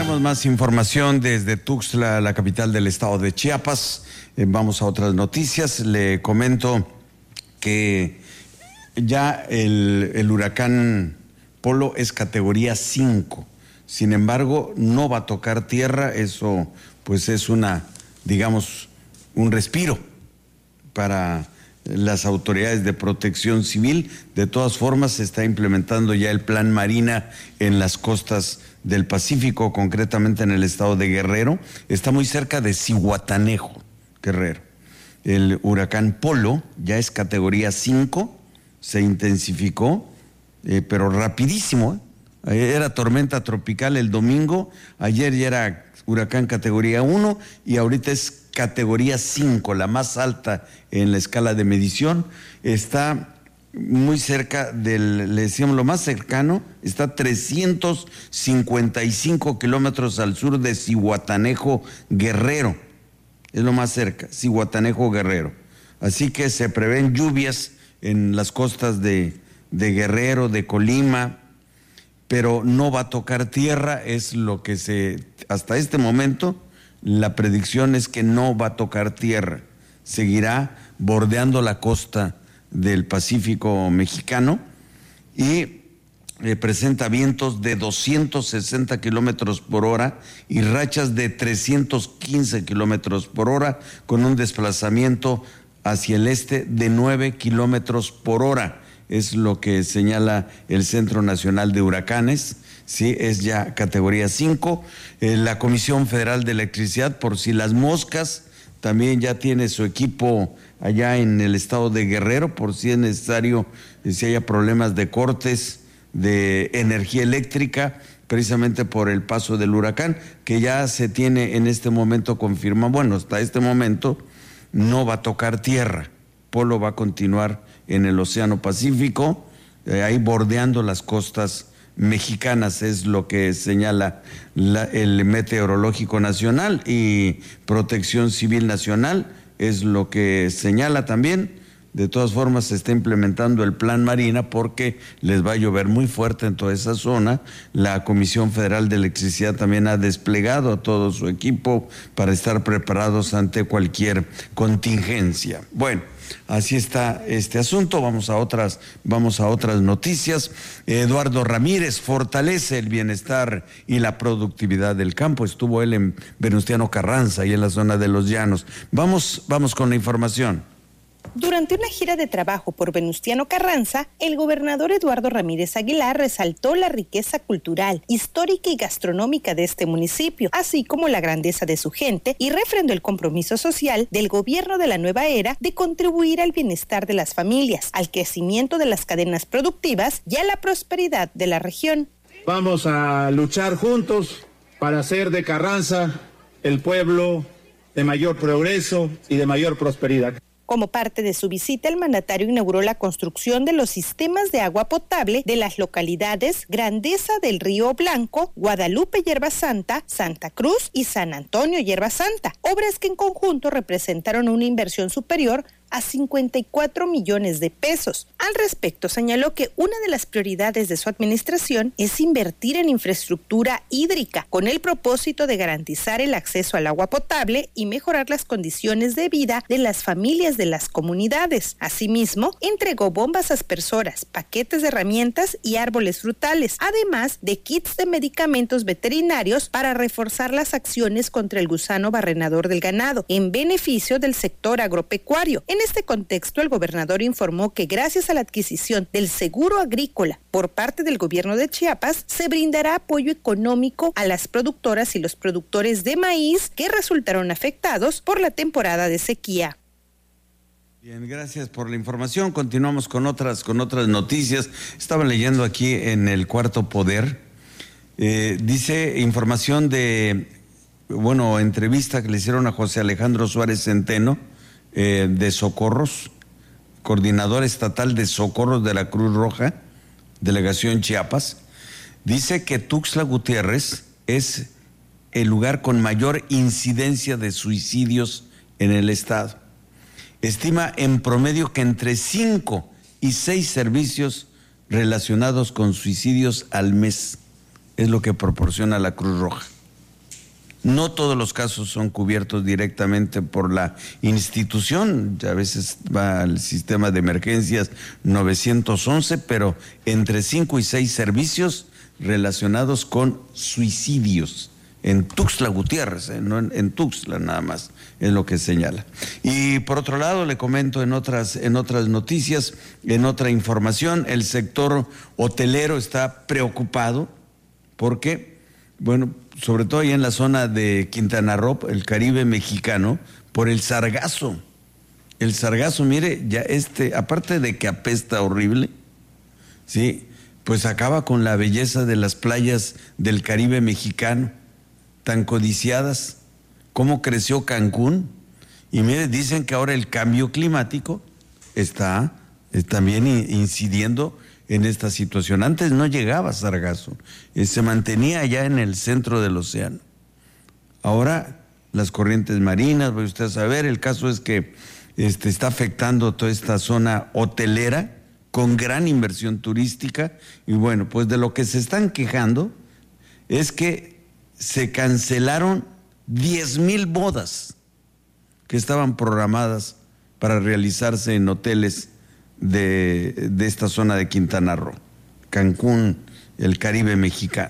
Tenemos más información desde Tuxtla, la capital del estado de Chiapas. Vamos a otras noticias. Le comento que ya el huracán Polo es categoría 5. Sin embargo, no va a tocar tierra. Eso pues es digamos, un respiro para las autoridades de protección civil. De todas formas, se está implementando ya el plan Marina en las costas del Pacífico, concretamente en el estado de Guerrero. Está muy cerca de Zihuatanejo, Guerrero. El huracán Polo ya es categoría 5, se intensificó, pero rapidísimo. Era tormenta tropical el domingo, ayer ya era huracán categoría 1 y ahorita es categoría 5, la más alta en la escala de medición. Está muy cerca le decíamos lo más cercano, está 355 kilómetros al sur de Zihuatanejo, Guerrero. Es lo más cerca, Zihuatanejo, Guerrero. Así que se prevén lluvias en las costas de Guerrero, de Colima, pero no va a tocar tierra, es lo que hasta este momento, la predicción es que no va a tocar tierra, seguirá bordeando la costa del Pacífico mexicano y presenta vientos de 260 kilómetros por hora y rachas de 315 kilómetros por hora, con un desplazamiento hacia el este de 9 kilómetros por hora. Es lo que señala el Centro Nacional de Huracanes. Sí, es ya categoría 5. La Comisión Federal de Electricidad, por si las moscas, también ya tiene su equipo allá en el estado de Guerrero, por si es necesario, si haya problemas de cortes de energía eléctrica, precisamente por el paso del huracán, que ya se tiene en este momento confirmado. Bueno, hasta este momento no va a tocar tierra. Polo va a continuar en el Océano Pacífico, ahí bordeando las costas mexicanas, es lo que señala el Meteorológico Nacional, y Protección Civil Nacional es lo que señala también. De todas formas, se está implementando el plan Marina porque les va a llover muy fuerte en toda esa zona. La Comisión Federal de Electricidad también ha desplegado a todo su equipo para estar preparados ante cualquier contingencia. Bueno, así está este asunto. Vamos a otras noticias. Eduardo Ramírez fortalece el bienestar y la productividad del campo. Estuvo él en Venustiano Carranza y en la zona de Los Llanos. Vamos con la información. Durante una gira de trabajo por Venustiano Carranza, el gobernador Eduardo Ramírez Aguilar resaltó la riqueza cultural, histórica y gastronómica de este municipio, así como la grandeza de su gente, y refrendó el compromiso social del gobierno de la nueva era de contribuir al bienestar de las familias, al crecimiento de las cadenas productivas y a la prosperidad de la región. Vamos a luchar juntos para hacer de Carranza el pueblo de mayor progreso y de mayor prosperidad. Como parte de su visita, el mandatario inauguró la construcción de los sistemas de agua potable de las localidades Grandeza del Río Blanco, Guadalupe Hierba Santa, Santa Cruz y San Antonio Hierba Santa, obras que en conjunto representaron una inversión superior a 54 millones de pesos. Al respecto, señaló que una de las prioridades de su administración es invertir en infraestructura hídrica, con el propósito de garantizar el acceso al agua potable y mejorar las condiciones de vida de las familias de las comunidades. Asimismo, entregó bombas aspersoras, paquetes de herramientas y árboles frutales, además de kits de medicamentos veterinarios para reforzar las acciones contra el gusano barrenador del ganado, en beneficio del sector agropecuario. En este contexto, el gobernador informó que gracias a la adquisición del seguro agrícola por parte del gobierno de Chiapas, se brindará apoyo económico a las productoras y los productores de maíz que resultaron afectados por la temporada de sequía. Bien, gracias por la información. Continuamos con otras noticias. Estaba leyendo aquí en el Cuarto Poder. Dice información entrevista que le hicieron a José Alejandro Suárez Centeno, de Socorros, coordinador estatal de Socorros de la Cruz Roja, delegación Chiapas. Dice que Tuxtla Gutiérrez es el lugar con mayor incidencia de suicidios en el estado. Estima en promedio que entre 5 y 6 servicios relacionados con suicidios al mes es lo que proporciona la Cruz Roja. No todos los casos son cubiertos directamente por la institución, a veces va al sistema de emergencias 911, pero entre 5 y 6 servicios relacionados con suicidios en Tuxtla Gutiérrez, no en Tuxtla nada más, es lo que señala. Y por otro lado, le comento en otras noticias, en otra información, el sector hotelero está preocupado porque, bueno, sobre todo ahí en la zona de Quintana Roo, el Caribe mexicano, por el sargazo. El sargazo, mire, ya aparte de que apesta horrible, sí, pues acaba con la belleza de las playas del Caribe mexicano, tan codiciadas. Cómo creció Cancún. Y mire, dicen que ahora el cambio climático está también incidiendo en esta situación. Antes no llegaba sargazo, se mantenía allá en el centro del océano. Ahora las corrientes marinas, voy usted a saber, el caso es que está afectando toda esta zona hotelera con gran inversión turística. Y bueno, pues de lo que se están quejando es que se cancelaron 10,000 bodas que estaban programadas para realizarse en hoteles de esta zona de Quintana Roo, Cancún, el Caribe mexicano.